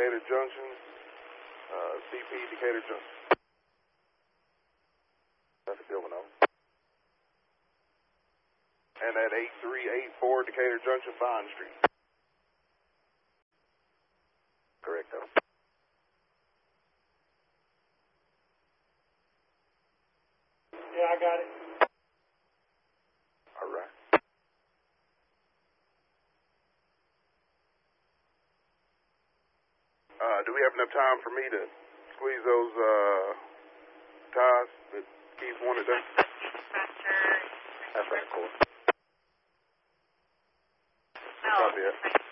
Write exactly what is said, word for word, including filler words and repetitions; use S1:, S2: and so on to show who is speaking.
S1: Decatur Junction, uh, C P Decatur Junction. That's a good one, though. And at eight three eight four Decatur Junction, Vine Street. Correct, though.
S2: Yeah, I got it.
S1: All right. Uh, do we have enough time for me to squeeze those uh, ties that Keith wanted done?
S3: Dispatcher.
S1: That's right, cool.
S3: No.
S1: Copy that.